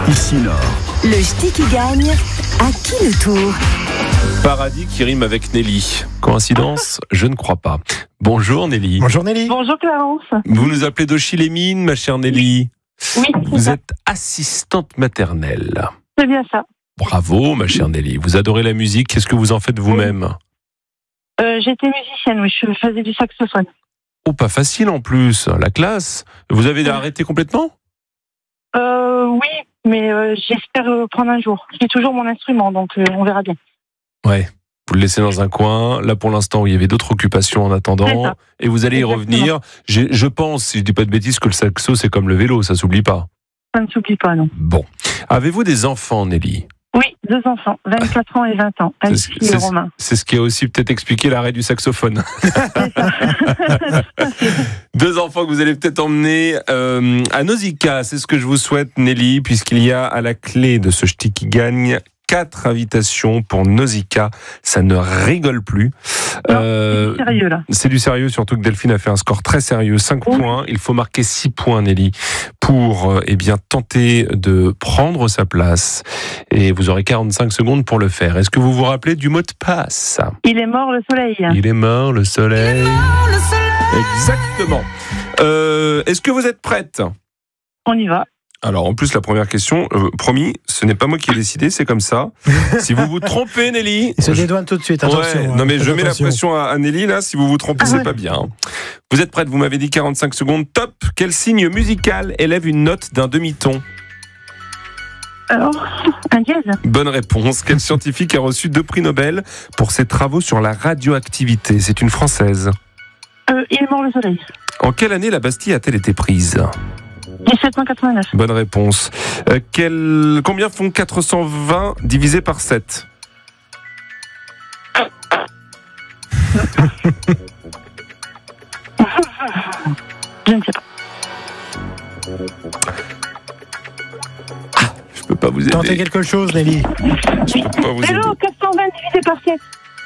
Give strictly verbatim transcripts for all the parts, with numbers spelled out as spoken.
Ici Nord. Le ch'ti qui gagne, à qui le tour? Paradis qui rime avec Nelly. Coïncidence? Je ne crois pas. Bonjour Nelly. Bonjour Nelly. Bonjour Clarence. Vous nous appelez d'Auchy-les-Mines, ma chère Nelly. Oui, Vous c'est ça. êtes assistante maternelle. C'est bien ça. Bravo ma chère Nelly. Vous adorez la musique. Qu'est-ce que vous en faites vous-même? Euh, J'étais musicienne, oui, je faisais du saxophone. Oh, pas facile en plus. La classe. Vous avez arrêté complètement? Euh, oui, mais euh, j'espère euh, prendre un jour. J'ai toujours mon instrument, donc euh, on verra bien. Ouais. Vous le laissez dans un coin. Là, pour l'instant, il y avait d'autres occupations en C'est attendant. ça. Et vous allez y Exactement. revenir. J'ai- Je pense, si je dis pas de bêtises, que le saxo, c'est comme le vélo. Ça s'oublie pas. Ça ne s'oublie pas, non. Bon. Avez-vous des enfants, Nelly? Oui, deux enfants, vingt-quatre ans et vingt ans, C'est- Alexis et c'est- Romain. C'est ce qui a aussi peut-être expliqué l'arrêt du saxophone. C'est ça. Deux enfants que vous allez peut-être emmener euh, à Nausicaa. C'est ce que je vous souhaite, Nelly, puisqu'il y a à la clé de ce ch'ti qui gagne quatre invitations pour Nausicaa. Ça ne rigole plus. Non, Euh, c'est sérieux, là. C'est du sérieux, surtout que Delphine a fait un score très sérieux, cinq Oui. points. Il faut marquer six points, Nelly, pour euh, eh bien, tenter de prendre sa place. Et vous aurez quarante-cinq secondes pour le faire. Est-ce que vous vous rappelez du mot de passe? Il est mort, le soleil. Il est mort, le soleil. Exactement. Euh, Est-ce que vous êtes prête? On y va. Alors, en plus, la première question, euh, promis, ce n'est pas moi qui ai décidé, c'est comme ça. Si vous vous trompez, Nelly... Il se je- dédouane tout de suite, attention. Ouais, hein, non mais faites je mets la attention. pression à, à Nelly, là, si vous vous trompez, Ah c'est ouais. pas bien. hein. Vous êtes prête, vous m'avez dit quarante-cinq secondes, top. Quel signe musical élève une note d'un demi-ton? Alors, un dièse. Bonne réponse. Quel scientifique a reçu deux prix Nobel pour ses travaux sur la radioactivité? C'est une Française. Euh, il est mort, le soleil. En quelle année la Bastille a-t-elle été prise? dix-sept cent quatre-vingt-neuf. Bonne réponse. Euh, quel... Combien font quatre cent vingt divisé par sept? Je ne sais pas. Je peux pas vous aider. Tentez quelque chose, Nelly. Je peux pas vous aider. Hello, quatre cent vingt divisé par sept.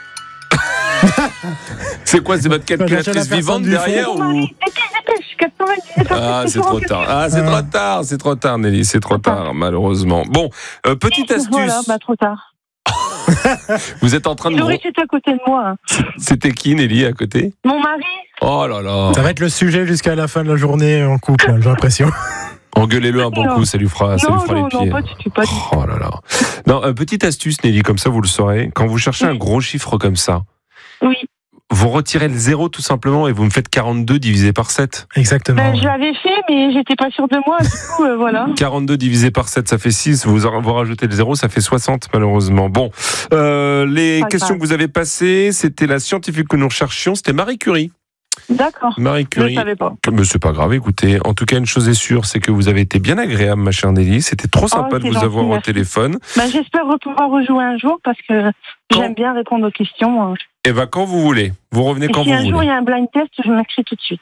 C'est quoi, c'est votre Bah, la calculatrice personne vivante du derrière Mon ou... mari, dépêche, dépêche. quatre cent vingt divisé par sept. Ah, c'est trop tard. Ah, c'est Ah. trop tard, c'est trop tard, Nelly, c'est trop tard, malheureusement. Bon, euh, petite astuce. Voilà, bah trop tard. Vous êtes en train de... Il aurait bro- été à côté de moi. hein. C'était qui, Nelly, à côté? Mon mari. Oh là là. Ça va être le sujet jusqu'à la fin de la journée en couple, hein, j'ai l'impression. Engueulez-le un bon Non. coup, ça lui fera, ça lui Non, fera non, les pieds. non, pas du tout, pas du tout. Oh là là. Non, euh, petite astuce, Nelly, comme ça vous le saurez. Quand vous cherchez un Oui. gros chiffre comme ça, Oui, vous retirez le zéro tout simplement et vous me faites quarante-deux divisé par sept. Exactement. ben, je l'avais fait, mais j'étais pas sûre de moi, du coup, euh, voilà. quarante-deux divisé par sept, ça fait six. Vous, vous rajoutez le zéro, ça fait soixante, malheureusement. Bon, euh, les Pas questions grave. que vous avez passées, c'était la scientifique que nous recherchions, c'était Marie Curie. D'accord. Marie Je ne Curie. savais pas. Mais c'est pas grave, écoutez. En tout cas, une chose est sûre, c'est que vous avez été bien agréable, ma chère Nelly. C'était trop sympa de c'est vous gentil, avoir au merci. téléphone. Ben, j'espère pouvoir rejouer un jour parce que Quand j'aime bien répondre aux questions. Et ben, quand vous voulez. Vous revenez Et quand si vous un jour voulez. il y a un blind test, je m'inscris tout de suite.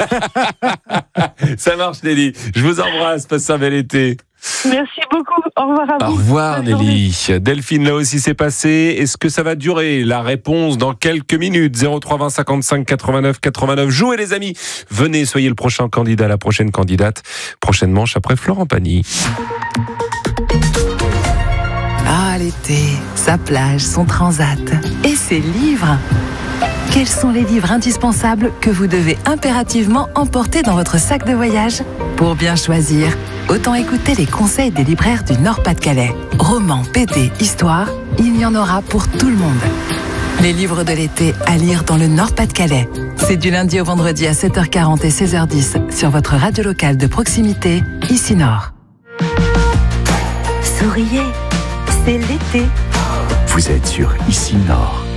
Ça marche, Nelly. Je vous embrasse. Passez un bel été. Merci beaucoup. Au revoir à Au vous. revoir, Bonne journée. Nelly. Delphine, là aussi, c'est passé. Est-ce que ça va durer? La réponse dans quelques minutes. zéro trois vingt cinquante-cinq quatre-vingt-neuf quatre-vingt-neuf. Jouez, les amis. Venez, soyez le prochain candidat, la prochaine candidate. Prochaine manche après Florent Pagny. Ah, l'été, sa plage, son transat et ses livres. Quels sont les livres indispensables que vous devez impérativement emporter dans votre sac de voyage? Pour bien choisir, autant écouter les conseils des libraires du Nord-Pas-de-Calais. Romans, B D, histoire, il y en aura pour tout le monde. Les livres de l'été à lire dans le Nord-Pas-de-Calais. C'est du lundi au vendredi à sept heures quarante et seize heures dix sur votre radio locale de proximité, Ici Nord. Souriez, c'est l'été. Vous êtes sur Ici Nord.